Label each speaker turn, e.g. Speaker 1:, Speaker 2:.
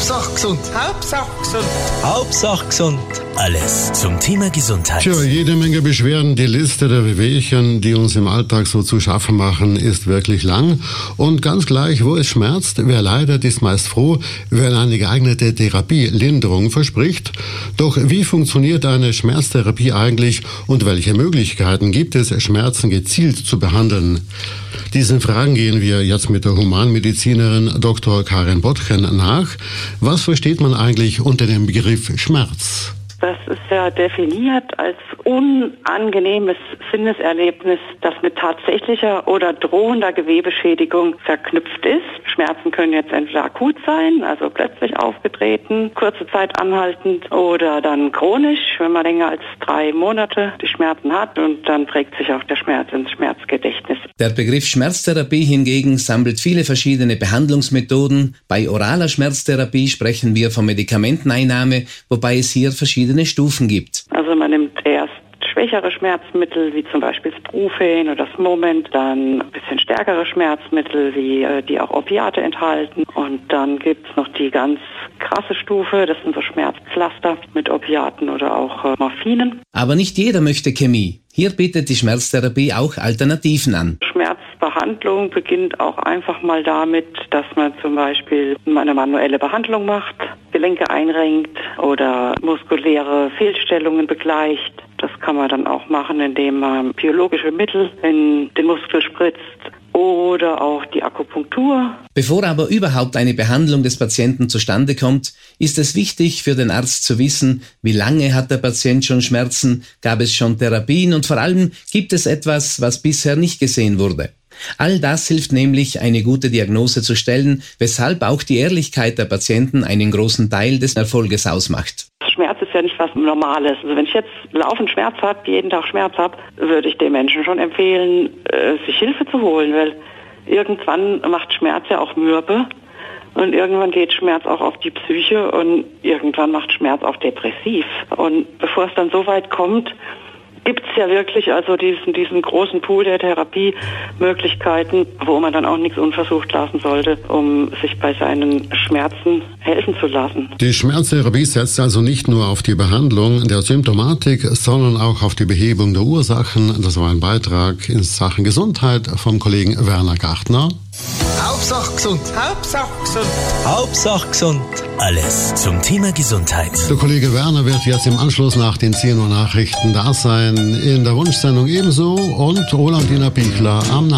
Speaker 1: Hauptsache gesund. Hauptsache gesund.
Speaker 2: Hauptsache gesund. Alles zum Thema Gesundheit.
Speaker 3: Tja, jede Menge Beschwerden. Die Liste der Wehwehchen, die uns im Alltag so zu schaffen machen, ist wirklich lang. Und ganz gleich, wo es schmerzt, wer leidet, ist meist froh, wenn eine geeignete Therapie Linderung verspricht. Doch wie funktioniert eine Schmerztherapie eigentlich und welche Möglichkeiten gibt es, Schmerzen gezielt zu behandeln? Diesen Fragen gehen wir jetzt mit der Humanmedizinerin Dr. Karin Bottchen nach. Was versteht man eigentlich unter dem Begriff Schmerz?
Speaker 4: Das ist ja definiert als unangenehmes Sinneserlebnis, das mit tatsächlicher oder drohender Gewebeschädigung verknüpft ist. Schmerzen können jetzt entweder akut sein, also plötzlich aufgetreten, kurze Zeit anhaltend, oder dann chronisch, wenn man länger als 3 Monate die Schmerzen hat, und dann prägt sich auch der Schmerz ins Schmerzgedächtnis.
Speaker 5: Der Begriff Schmerztherapie hingegen sammelt viele verschiedene Behandlungsmethoden. Bei oraler Schmerztherapie sprechen wir von Medikamenteneinnahme, wobei es hier verschiedene Stufen gibt.
Speaker 4: Also man nimmt erst schwächere Schmerzmittel, wie zum Beispiel das Brufen oder das Moment, dann ein bisschen stärkere Schmerzmittel, die auch Opiate enthalten, und dann gibt es noch die ganz krasse Stufe, das sind so Schmerzpflaster mit Opiaten oder auch Morphinen.
Speaker 5: Aber nicht jeder möchte Chemie. Hier bietet die Schmerztherapie auch Alternativen an.
Speaker 4: Schmerzbehandlung beginnt auch einfach mal damit, dass man zum Beispiel eine manuelle Behandlung macht, Gelenke einrenkt oder muskuläre Fehlstellungen begleicht. Das kann man dann auch machen, indem man biologische Mittel in den Muskel spritzt oder auch die Akupunktur.
Speaker 5: Bevor aber überhaupt eine Behandlung des Patienten zustande kommt, ist es wichtig für den Arzt zu wissen, wie lange hat der Patient schon Schmerzen, gab es schon Therapien und vor allem gibt es etwas, was bisher nicht gesehen wurde. All das hilft nämlich, eine gute Diagnose zu stellen, weshalb auch die Ehrlichkeit der Patienten einen großen Teil des Erfolges ausmacht.
Speaker 4: Schmerz ist ja nicht was Normales. Also wenn ich jetzt laufend Schmerz habe, jeden Tag Schmerz habe, würde ich den Menschen schon empfehlen, sich Hilfe zu holen, weil irgendwann macht Schmerz ja auch mürbe und irgendwann geht Schmerz auch auf die Psyche und irgendwann macht Schmerz auch depressiv. Und bevor es dann so weit kommt, gibt es ja wirklich also diesen großen Pool der Therapiemöglichkeiten, wo man dann auch nichts unversucht lassen sollte, um sich bei seinen Schmerzen helfen zu lassen.
Speaker 3: Die Schmerztherapie setzt also nicht nur auf die Behandlung der Symptomatik, sondern auch auf die Behebung der Ursachen. Das war ein Beitrag in Sachen Gesundheit vom Kollegen Werner Gartner.
Speaker 1: Hauptsache gesund. Hauptsache gesund.
Speaker 2: Hauptsache gesund. Alles zum Thema Gesundheit.
Speaker 3: Der Kollege Werner wird jetzt im Anschluss nach den 10 Uhr Nachrichten da sein, in der Wunschsendung ebenso, und Roland Diener Pichler am